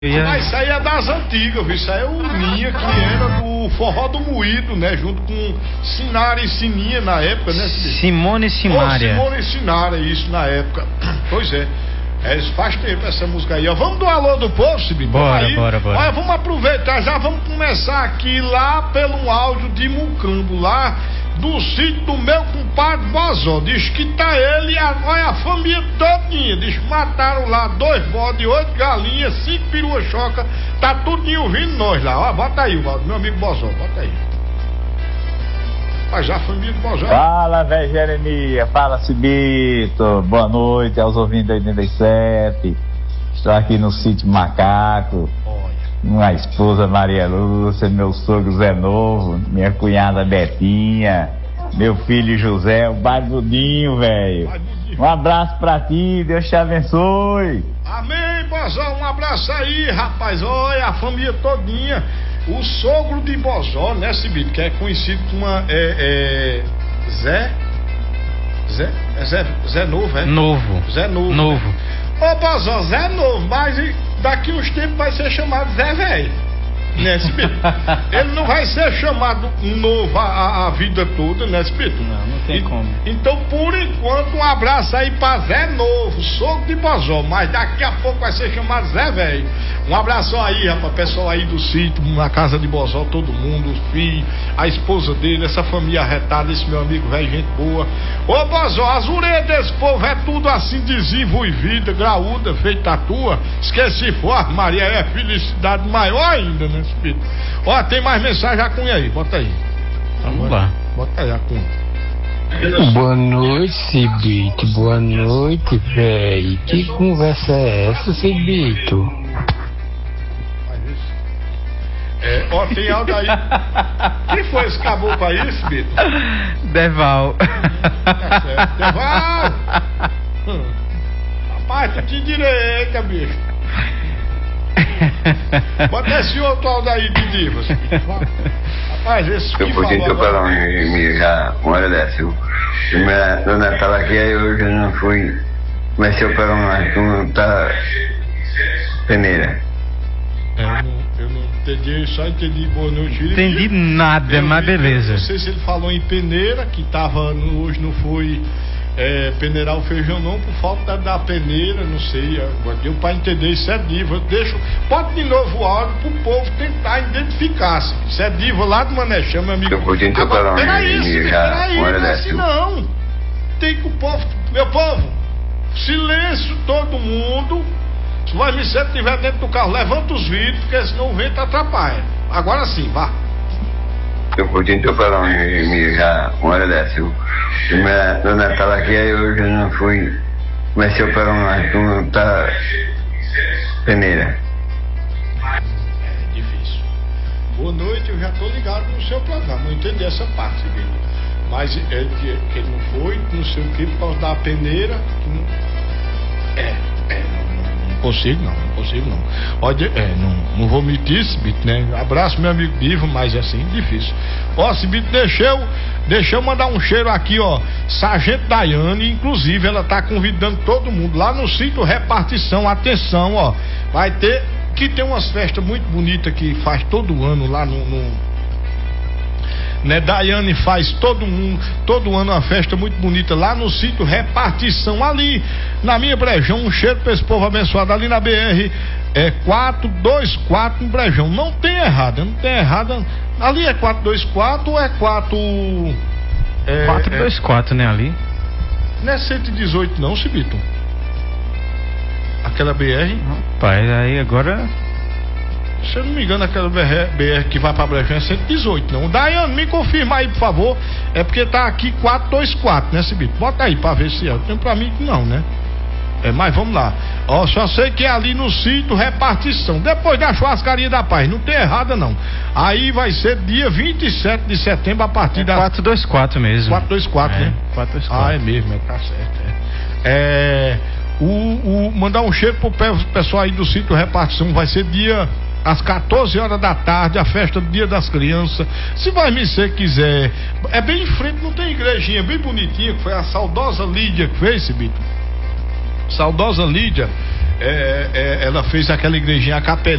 Mas isso aí é das antigas, viu? Isso aí é o Ninha, que era do Forró do Moído, né? Junto com Sinara e Sininha na época, né? Simone e Simária. Simone e Sinara, isso na época. Pois é. Isso faz tempo essa música aí, ó. Vamos do alô do povo, Cibito? Bora. Olha, vamos aproveitar, já vamos começar aqui lá pelo áudio de Mucambo, lá do sítio do meu compadre Bozó. Diz que tá ele e a família todinha. Diz que mataram lá 2 bodes, 8 galinhas, 5 perua choca. Tá tudinho ouvindo nós lá. Ó, bota aí, meu amigo Bozó, bota aí. Mas já a família do Bozó. Fala, velho Jeremias. Fala, Cibito. Boa noite aos ouvintes da 87. Estou aqui no sítio Macaco. Minha esposa Maria Lúcia, meu sogro Zé Novo, minha cunhada Betinha, meu filho José, o barbudinho, velho. Um abraço pra ti, Deus te abençoe. Amém, Bozó, um abraço aí, rapaz. Olha, a família todinha. O sogro de Bozó, né, Cibito, que é conhecido como Zé Novo, é? Zé Novo. Ô, Bozó, Zé Novo, mas daqui uns tempos vai ser chamado Zé Velho, né, Cibito? Ele não vai ser chamado novo a vida toda, né, Cibito? Não tem como. Então, por enquanto, um abraço aí pra Zé Novo, sogro de Bozó, mas daqui a pouco vai ser chamado Zé Velho. Um abraço aí, rapaz, pessoal aí do sítio, na casa de Bozó, todo mundo, os filhos, a esposa dele, essa família arretada, esse meu amigo velho, gente boa. Ô, Bozó, as orelhas desse povo é tudo assim desenvolvida, graúda, feita a tua. Esqueci, Maria, é felicidade maior ainda, né, Espírito? Ó, tem mais mensagem, a Cunha aí, bota aí. Vamos lá. Bota aí, a Cunha. Boa noite, Cibito. Boa noite, velho. Que conversa é essa, Cibito? Ó, tem áudio aí. Quem foi esse caboclo aí, Cibito? Deval. Tá certo. Deval! Rapaz, tu tinha direita, bicho. Bota esse outro áudio aí de divas. Rapaz, esse que eu podia falar já uma hora dessa. Minha dona estava aqui, aí hoje eu não fui. Comecei a operar uma peneira. Eu não entendi, só entendi boa noite. Entendi nada, mas beleza. Não sei se ele falou em peneira, que tava hoje não foi peneirar o feijão não, por falta da peneira, não sei. Agora deu pra entender, isso é diva. Bota de novo o áudio pro povo tentar identificar se isso é diva lá do Manechão, meu amigo. Eu podia falar peraí, não é assim não. Tem que o povo, meu povo, silêncio todo mundo. Se o Vicente estiver dentro do carro, levanta os vidros, porque senão o vento atrapalha. Agora sim, vá. Eu podia falar já uma hora dessa. Minha dona estava aqui, aí hoje eu não fui. Comecei a operar uma peneira. É difícil. Boa noite, eu já tô ligado no seu programa. Não entendi essa parte, viu? Mas que ele não foi, não sei o que, por causa da peneira. Não consigo não. Olha, não vou mentir, Cibito, né? Abraço, meu amigo Divo, mas assim, difícil. Ó, Cibito, deixa eu mandar um cheiro aqui, ó. Sargento Daiane, inclusive, ela tá convidando todo mundo lá no sítio Repartição. Atenção, ó. Vai ter, que tem umas festas muito bonitas que faz todo ano lá né, Daiane faz todo ano uma festa muito bonita lá no sítio Repartição, ali na minha Brejão. Um cheiro pra esse povo abençoado ali na BR 424 em Brejão. Não tem errada. Ali é 424 ou é 424, né, ali? Não é 118 não, Cibito? Aquela BR? Rapaz, aí agora... Se eu não me engano, aquela BR que vai pra Brejão é 118, não. Daiane, me confirma aí, por favor. É porque tá aqui 424, né, Cibito? Bota aí pra ver se é. Tem pra mim que não, né? Mas vamos lá. Ó, só sei que é ali no sítio Repartição, depois da Churrascaria da Paz. Não tem errada, não. Aí vai ser dia 27 de setembro, a partir da... 424 mesmo. 424, né? 424. É mesmo, tá certo. Mandar um cheiro pro pessoal aí do sítio Repartição. Vai ser às 14 horas da tarde, a festa do Dia das Crianças. Se vai me ser quiser, é bem em frente, não tem igrejinha bem bonitinha, que foi a saudosa Lídia que fez, Cibito. Saudosa Lídia, ela fez aquela igrejinha a capela.